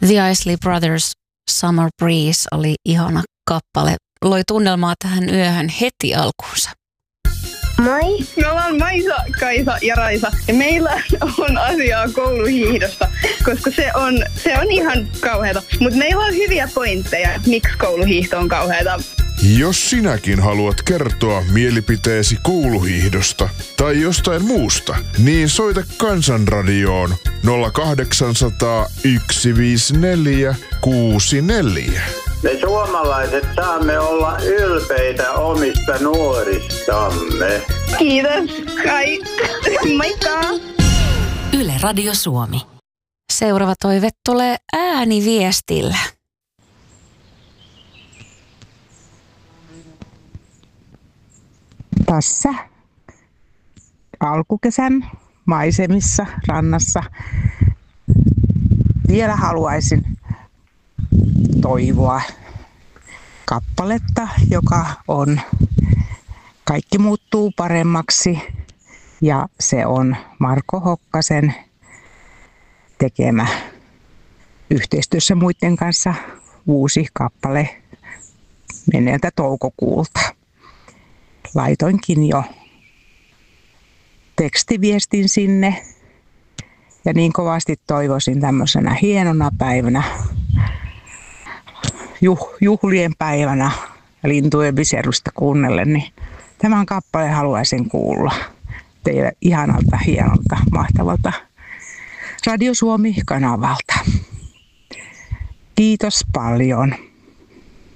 The Isley Brothers Summer Breeze oli ihana kappale. Loi tunnelmaa tähän yöhön heti alkuunsa. Moi. Me ollaan Maisa, Kaisa ja Raisa ja meillä on asiaa kouluhiihdosta, koska se on ihan kauheata. Mutta meillä on hyviä pointteja, miksi kouluhiihto on kauheata. Jos sinäkin haluat kertoa mielipiteesi kouluhiihdosta tai jostain muusta, niin soita Kansanradioon 0800 154 64. Me suomalaiset saamme olla ylpeitä omista nuoristamme. Kiitos. Kai. Moikka. Yle Radio Suomi. Seuraava toive tulee ääniviestillä. Tässä alkukesän maisemissa rannassa vielä haluaisin toivoa kappaletta, joka on Kaikki muuttuu paremmaksi, ja se on Marko Hokkasen tekemä yhteistyössä muiden kanssa uusi kappale menneeltä toukokuulta. Laitoinkin jo tekstiviestin sinne ja niin kovasti toivoisin tämmöisenä hienona päivänä, juhlien päivänä lintujen viserusta kuunnellen, niin tämän kappaleen haluaisin kuulla teille ihanalta, hienolta, mahtavalta Radio Suomi-kanavalta. Kiitos paljon.